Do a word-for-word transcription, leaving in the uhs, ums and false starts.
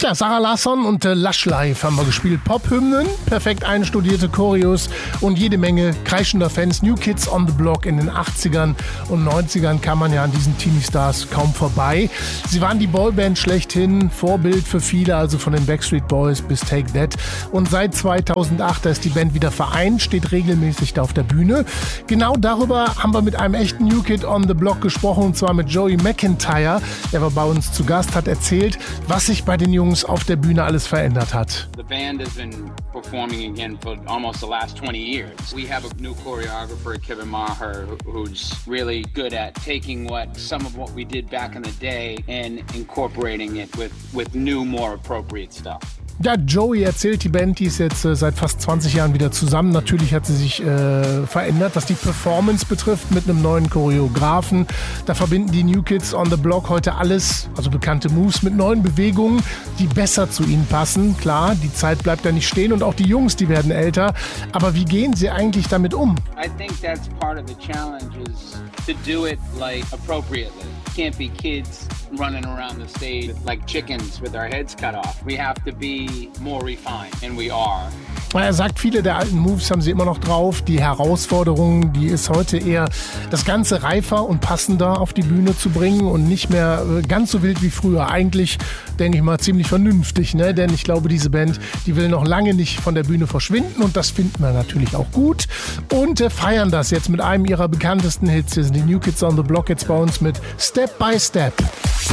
Tja, Zara Larsson und äh, Lush Live haben wir gespielt. Pop-Hymnen, perfekt einstudierte Choreos und jede Menge kreischender Fans. New Kids on the Block in den achtzigern und neunzigern kam man ja an diesen Teenie-Stars kaum vorbei. Sie waren die Boyband schlechthin, Vorbild für viele, also von den Backstreet Boys bis Take That. Und seit zweitausendacht, da ist die Band wieder vereint, steht regelmäßig da auf der Bühne. Genau darüber haben wir mit einem echten New Kid on the Block gesprochen, und zwar mit Joey McIntyre. Er war bei uns zu Gast, hat erzählt, was sich bei den Jungs auf der Bühne alles verändert hat. The band has been performing again for almost the last twenty years. We have a new choreographer, Kevin Maher, who's really good at taking what some of what we did back in the day and incorporating it with with new, more appropriate stuff. Ja, Joey erzählt, die Band, die ist jetzt äh, seit fast zwanzig Jahren wieder zusammen. Natürlich hat sie sich äh, verändert, was die Performance betrifft, mit einem neuen Choreografen. Da verbinden die New Kids on the Block heute alles, also bekannte Moves, mit neuen Bewegungen, die besser zu ihnen passen. Klar, die Zeit bleibt ja nicht stehen und auch die Jungs, die werden älter. Aber wie gehen sie eigentlich damit um? I think that's part of the challenge is to do it like appropriately. Can't be kids running around the stage like chickens with our heads cut off. We have to be more refined, and we are. Er sagt, viele der alten Moves haben sie immer noch drauf. Die Herausforderung, die ist heute eher, das Ganze reifer und passender auf die Bühne zu bringen und nicht mehr ganz so wild wie früher. Eigentlich, denke ich mal, ziemlich vernünftig, ne? Denn ich glaube, diese Band, die will noch lange nicht von der Bühne verschwinden und das finden wir natürlich auch gut. Und äh, feiern das jetzt mit einem ihrer bekanntesten Hits. Hier sind die New Kids on the Block jetzt bei uns mit Step by Step.